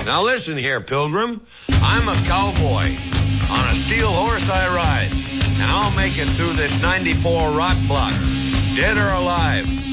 Now listen here, Pilgrim. I'm a cowboy. On a steel horse I ride. And I'll make it through this 94 rock block. Dead or alive.